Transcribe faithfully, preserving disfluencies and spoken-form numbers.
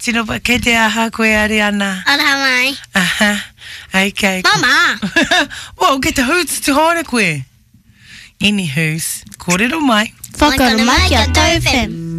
Tino pa kei te aha koe Ariana. Araha mai. Aha. Ai kei. Mama. Well, get the hoots to hone koe. Anywho's, kōrero mai. Whakarumaki a tau whem.